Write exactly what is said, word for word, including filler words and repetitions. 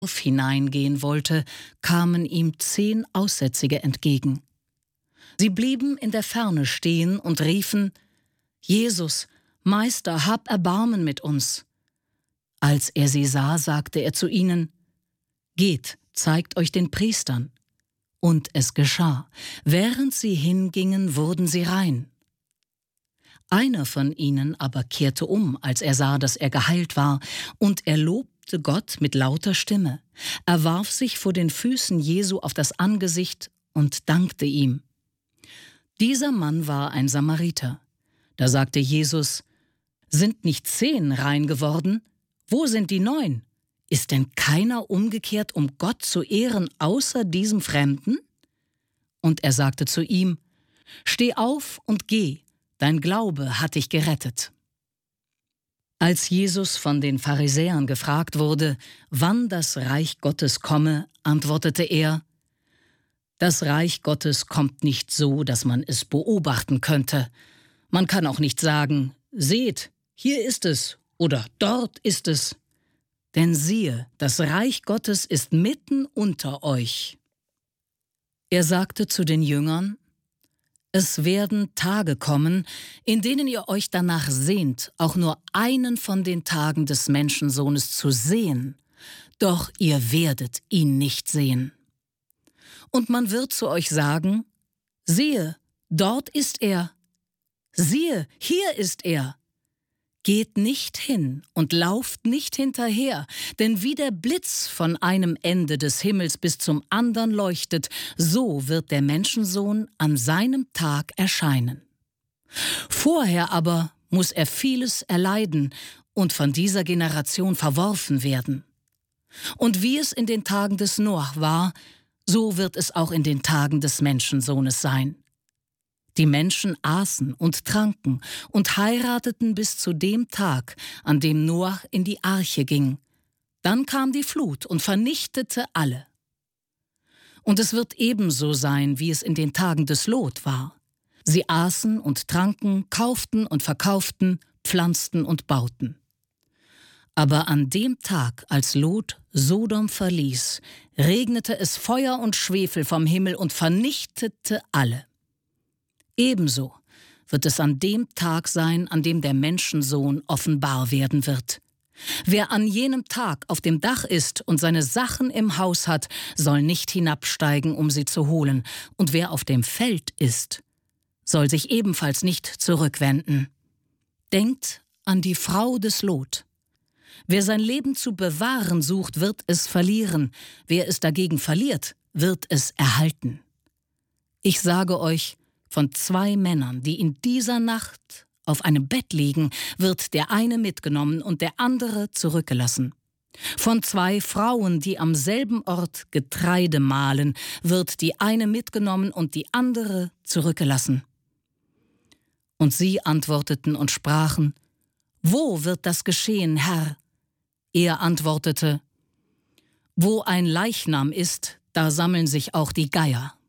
hineingehen wollte, kamen ihm zehn Aussätzige entgegen. Sie blieben in der Ferne stehen und riefen: Jesus, Meister, hab Erbarmen mit uns. Als er sie sah, sagte er zu ihnen: Geht, zeigt euch den Priestern. Und es geschah. Während sie hingingen, wurden sie rein. Einer von ihnen aber kehrte um, als er sah, dass er geheilt war, und er lobte Gott mit lauter Stimme. Er warf sich vor den Füßen Jesu auf das Angesicht und dankte ihm. Dieser Mann war ein Samariter. Da sagte Jesus: Sind nicht zehn rein geworden? Wo sind die neun? Ist denn keiner umgekehrt, um Gott zu ehren, außer diesem Fremden? Und er sagte zu ihm: Steh auf und geh, dein Glaube hat dich gerettet. Als Jesus von den Pharisäern gefragt wurde, wann das Reich Gottes komme, antwortete er: Das Reich Gottes kommt nicht so, dass man es beobachten könnte. Man kann auch nicht sagen: Seht, hier ist es oder dort ist es. Denn siehe, das Reich Gottes ist mitten unter euch. Er sagte zu den Jüngern: Es werden Tage kommen, in denen ihr euch danach sehnt, auch nur einen von den Tagen des Menschensohnes zu sehen, doch ihr werdet ihn nicht sehen. Und man wird zu euch sagen: Siehe, dort ist er. Siehe, hier ist er. Geht nicht hin und lauft nicht hinterher, denn wie der Blitz von einem Ende des Himmels bis zum andern leuchtet, so wird der Menschensohn an seinem Tag erscheinen. Vorher aber muss er vieles erleiden und von dieser Generation verworfen werden. Und wie es in den Tagen des Noach war, so wird es auch in den Tagen des Menschensohnes sein. Die Menschen aßen und tranken und heirateten bis zu dem Tag, an dem Noach in die Arche ging. Dann kam die Flut und vernichtete alle. Und es wird ebenso sein, wie es in den Tagen des Lot war. Sie aßen und tranken, kauften und verkauften, pflanzten und bauten. Aber an dem Tag, als Lot Sodom verließ, regnete es Feuer und Schwefel vom Himmel und vernichtete alle. Ebenso wird es an dem Tag sein, an dem der Menschensohn offenbar werden wird. Wer an jenem Tag auf dem Dach ist und seine Sachen im Haus hat, soll nicht hinabsteigen, um sie zu holen. Und wer auf dem Feld ist, soll sich ebenfalls nicht zurückwenden. Denkt an die Frau des Lot. Wer sein Leben zu bewahren sucht, wird es verlieren. Wer es dagegen verliert, wird es erhalten. Ich sage euch, von zwei Männern, die in dieser Nacht auf einem Bett liegen, wird der eine mitgenommen und der andere zurückgelassen. Von zwei Frauen, die am selben Ort Getreide mahlen, wird die eine mitgenommen und die andere zurückgelassen. Und sie antworteten und sprachen: Wo wird das geschehen, Herr? Er antwortete: Wo ein Leichnam ist, da sammeln sich auch die Geier.